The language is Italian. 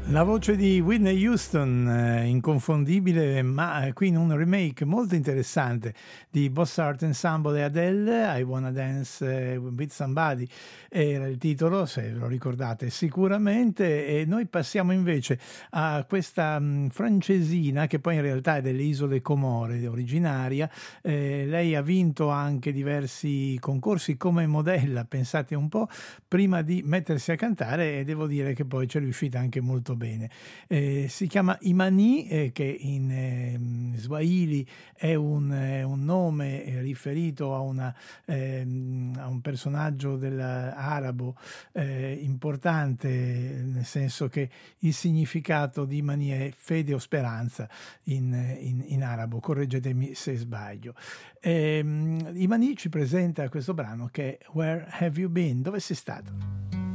La voce di Whitney Houston, inconfondibile, ma qui in un remake molto interessante di Boss Art Ensemble e Adele, I Wanna Dance with Somebody era il titolo, se lo ricordate sicuramente, e noi passiamo invece a questa francesina che poi in realtà è delle Isole Comore, originaria. Lei ha vinto anche diversi concorsi come modella, pensate un po', prima di mettersi a cantare, e devo dire che poi ci è riuscita anche molto bene. Si chiama Imani, che in Swahili è un nome riferito a un personaggio arabo importante, nel senso che il significato di Imani è fede o speranza in arabo, correggetemi se sbaglio. Imani ci presenta questo brano che è Where Have You Been? Dove sei stato?